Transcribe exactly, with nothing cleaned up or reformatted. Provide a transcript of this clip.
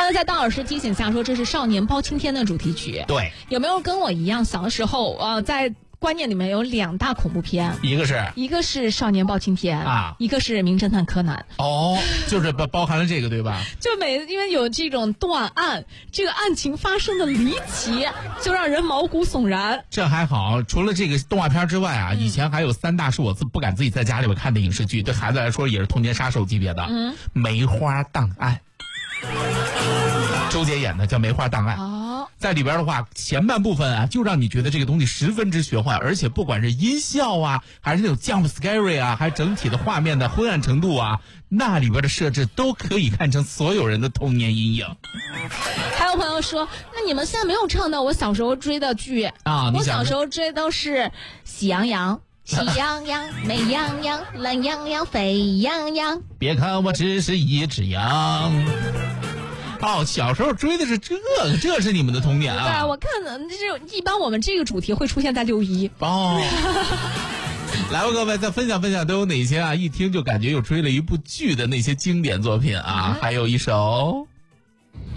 呢，在大老师提醒下说，这是《少年包青天》的主题曲。 对， 有没有跟我一样，小的时候呃，在观念里面有两大恐怖片， 一个是一个是《少年包青天》 啊， 一个是《名侦探柯南》。 哦，就是包包含了这个对吧？ 就每因为有这种断案，这个案情发生的离奇，就让人毛骨悚然。 这还好，除了这个动画片之外啊，嗯、以前还有三大是我自不敢自己在家里边看的影视剧，对孩子来说也是童年杀手级别的。嗯，梅花档案，周杰演的叫《梅花档案》。哦。在里边的话，前半部分啊，就让你觉得这个东西十分之玄幻，而且不管是音效啊，还是那种 jump scary 啊，还是整体的画面的昏暗程度啊，那里边的设置都可以看成所有人的童年阴影。 还有朋友说，那你们现在没有唱到我小时候追的剧啊？ 我小时候追都是《喜羊羊》。喜羊羊、美羊羊、懒羊羊、沸羊羊。 别看我只是一只羊。哦，小时候追的是这个，这是你们的童年啊！ 对，我看的这一般我们这个主题会出现在六一。 哦，来吧，各位再分享分享都有哪些啊？一听就感觉又追了一部剧的那些经典作品啊，嗯、还有一首。